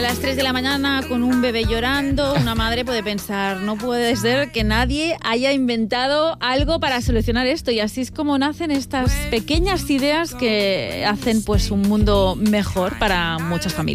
A las 3 de la mañana con un bebé llorando, una madre puede pensar, no puede ser que nadie haya inventado algo para solucionar esto. Y así es como nacen estas pequeñas ideas que hacen pues un mundo mejor para muchas familias.